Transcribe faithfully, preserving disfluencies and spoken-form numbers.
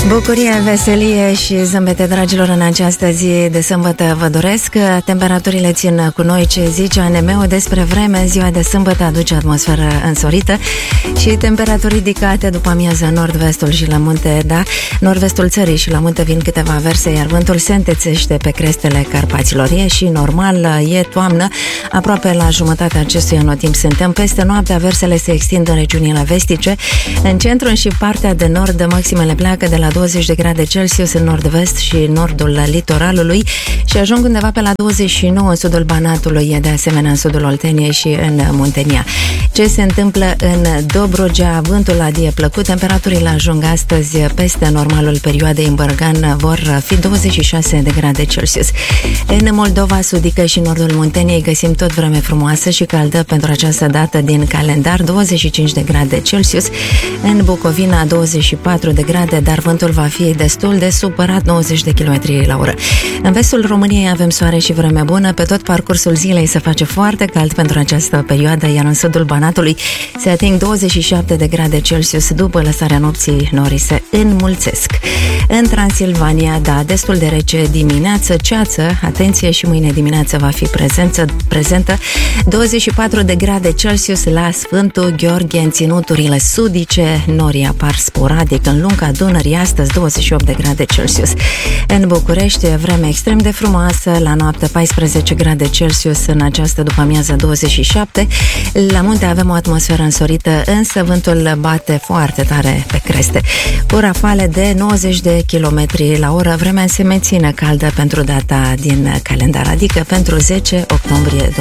Bucurie, veselie și zâmbete, dragilor, în această zi de sâmbătă vă doresc. Temperaturile țin cu noi ce zice A N M-ul despre vreme. Ziua de sâmbătă aduce atmosferă însorită și temperaturi ridicate după amiază nord-vestul și la munte, da, nord-vestul țării și la munte vin câteva averse, iar vântul se întețește pe crestele Carpaților. E și normal, e toamnă, aproape la jumătatea acestui anotimp suntem. Peste noapte aversele se extind în regiunile vestice, în centru și partea de nord maximele pleacă de la douăzeci de grade Celsius în nord-vest și nordul litoralului și ajung undeva pe la douăzeci și nouă în sudul Banatului, de asemenea în sudul Olteniei și în Muntenia. Ce se întâmplă în Dobrogea? Vântul adie plăcut, temperaturile ajung astăzi peste normalul perioadei. În Bărgan vor fi douăzeci și șase de grade Celsius. În Moldova Sudică și nordul Munteniei găsim tot vreme frumoasă și caldă pentru această dată din calendar, douăzeci și cinci de grade Celsius. În Bucovina douăzeci și patru de grade, dar vântul va fi destul de supărat, nouăzeci de kilometri la oră. În vestul României avem soare și vreme bună, pe tot parcursul zilei se face foarte cald pentru această perioadă, iar în sudul Banatului se ating douăzeci și șapte de grade Celsius după lăsarea nopții norii se înmulțesc. În Transilvania, da, destul de rece dimineață, ceață, atenție, și mâine dimineață va fi prezență, prezentă douăzeci și patru de grade Celsius la Sfântul Gheorghe. În ținuturile sudice norii apar sporadic, în lunga Dunării astăzi douăzeci și opt de grade Celsius. În București vreme extrem de frumoasă, la noapte paisprezece grade Celsius, în această după-amiază douăzeci și șapte. La munte avem o atmosferă însorită, însă vântul bate foarte tare pe creste, cu rafale de nouăzeci de kilometri la oră. Vremea se menține caldă pentru data din calendar, adică pentru zece octombrie.